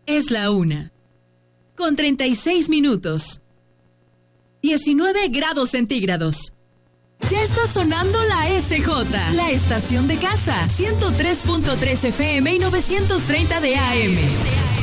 Es la 1:36. 19 grados centígrados. Ya está sonando la SJ, la estación de casa. 103.3 FM y 930 de AM.